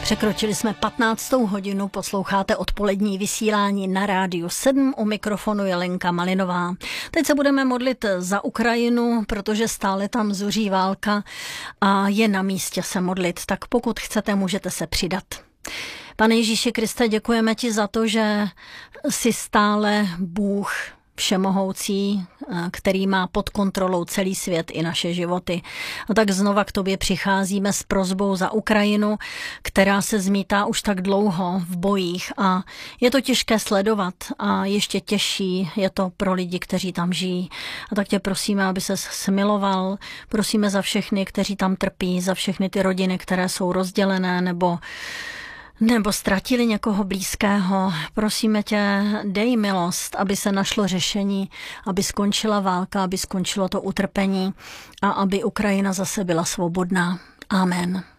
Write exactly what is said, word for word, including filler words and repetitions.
Překročili jsme patnáctou hodinu, posloucháte odpolední vysílání na Rádiu sedm, u mikrofonu je Lenka Malinová. Teď se budeme modlit za Ukrajinu, protože stále tam zuří válka a je na místě se modlit, tak pokud chcete, můžete se přidat. Pane Ježíši Kriste, děkujeme ti za to, že jsi stále Bůh všemohoucí, který má pod kontrolou celý svět i naše životy. A tak znova k tobě přicházíme s prosbou za Ukrajinu, která se zmítá už tak dlouho v bojích a je to těžké sledovat a ještě těžší je to pro lidi, kteří tam žijí. A tak tě prosíme, aby ses smiloval, prosíme za všechny, kteří tam trpí, za všechny ty rodiny, které jsou rozdělené nebo nebo ztratili někoho blízkého. Prosíme tě, dej milost, aby se našlo řešení, aby skončila válka, aby skončilo to utrpení a aby Ukrajina zase byla svobodná. Amen.